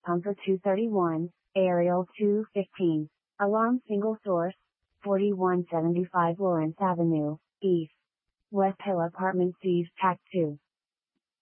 Pumper 231, Aerial 215. Alarm single source, 4175 Lawrence Avenue, East. West Hill Apartment Seized Pack 2.